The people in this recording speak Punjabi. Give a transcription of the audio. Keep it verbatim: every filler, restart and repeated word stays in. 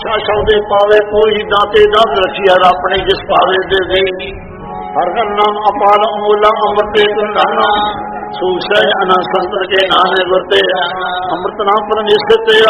ਆਸਾ ਸੌਦੇ ਪਾਵੇ ਕੋਈ ਦਾਤੇ ਦਾਤ ਰਖਿਆ ਆਪਣੇ ਜਿਸ ਪਾਵੇ ਦੇ ਦੇ ਹਰ ਹਰ ਨਾਮ ਅਪਾਰ ਅਮੋਲਾ ਅੰਮ੍ਰਿਤੇ ਤੁੰਦਾਨਾ ਸੂਸੈ ਅਨੰਤ ਸੰਤਰ ਕੇ ਨਾਮੇ ਵਰਤੇ ਅੰਮ੍ਰਿਤ ਨਾਮ ਪਰਮੇਸ਼ਰ ਤੇ